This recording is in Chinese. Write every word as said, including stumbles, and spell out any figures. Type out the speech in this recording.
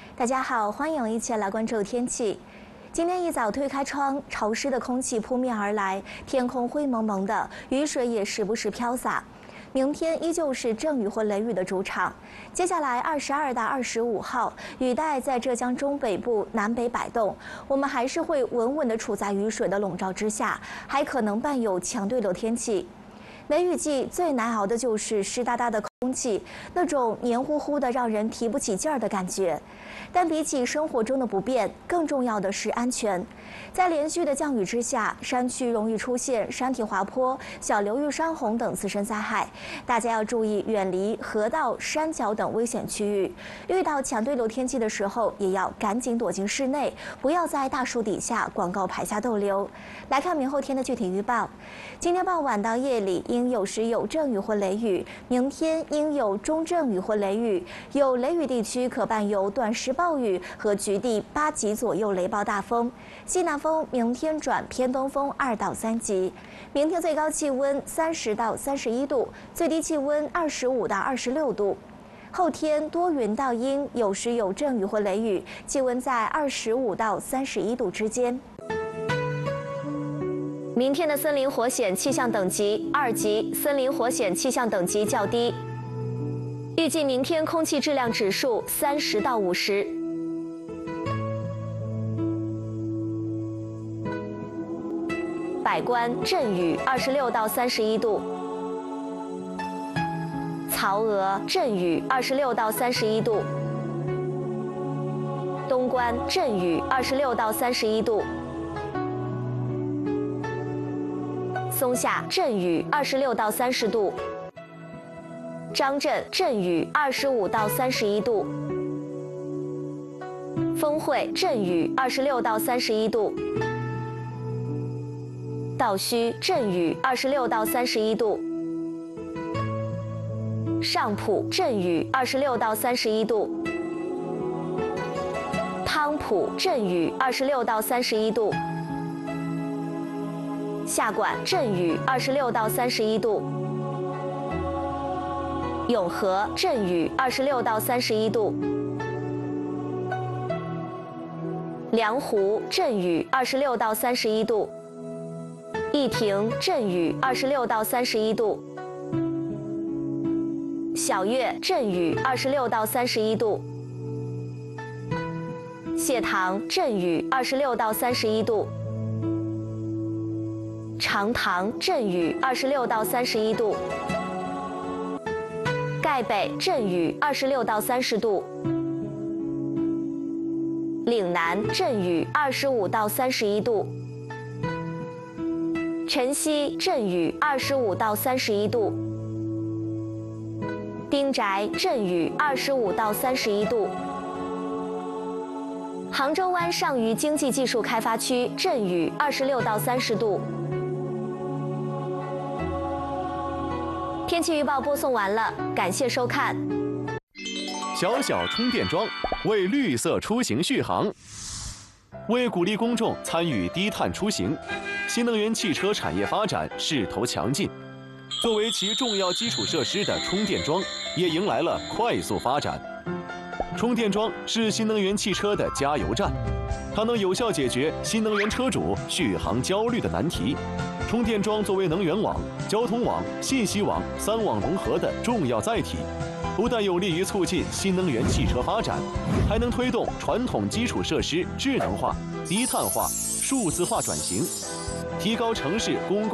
大家好，欢迎一起来关注天气。今天一早推开窗，潮湿的空气扑面而来，天空灰蒙蒙的，雨水也时不时飘洒。明天依旧是阵雨或雷雨的主场。接下来二十二到二十五号，雨带在浙江中北部南北摆动，我们还是会稳稳地处在雨水的笼罩之下，还可能伴有强对流天气。梅雨季最难熬的就是湿哒哒的空气，那种黏糊糊的让人提不起劲儿的感觉。但比起生活中的不便，更重要的是安全。在连续的降雨之下，山区容易出现山体滑坡、小流域山洪等自身灾害，大家要注意远离河道、山脚等危险区域。遇到强对流天气的时候，也要赶紧躲进室内，不要在大树底下、广告牌下逗留。来看明后天的具体预报：今天傍晚到夜里应有时有阵雨或雷雨，明天应有中阵雨或雷雨，有雷雨地区可伴有短时暴雨和局地八级左右雷暴大风。西南风明天转偏东风二到三级。明天最高气温三十到三十一度，最低气温二十五到二十六度。后天多云到阴，有时有阵雨或雷雨，气温在二十五到三十一度之间。明天的森林火险气象等级二级，森林火险气象等级较低。预计明天空气质量指数三十到五十。百官阵雨二十六到三十一度。曹娥阵雨二十六到三十一度。东关阵雨二十六到三十一度。松下阵雨二十六到三十度。张镇阵雨二十五到三十一度。丰会阵雨二十六到三十一度。道圩阵雨二十六到三十一度。上浦阵雨二十六到三十一度。汤浦阵雨二十六到三十一度。下管阵雨二十六到三十一度。永和阵雨二十六到三十一度。梁湖阵雨二十六到三十一度。义亭阵雨二十六到三十一度。小月阵雨二十六到三十一度。谢塘阵雨二十六到三十一度。长塘阵雨二十六到三十一度。盖北阵雨二十六到三十度。岭南阵雨二十五到三十一度。辰溪阵雨二十五到三十一度。丁宅阵雨二十五到三十一度。杭州湾上虞经济技术开发区阵雨二十六到三十度。天气预报播送完了，感谢收看。 小小充电桩为绿色出行续航。为鼓励公众参与低碳出行，新能源汽车产业发展势头强劲。作为其重要基础设施的充电桩，也迎来了快速发展。充电桩是新能源汽车的加油站，它能有效解决新能源车主续航焦虑的难题。充电桩作为能源网、交通网、信息网三网融合的重要载体，不但有利于促进新能源汽车发展，还能推动传统基础设施智能化、低碳化、数字化转型，提高城市公共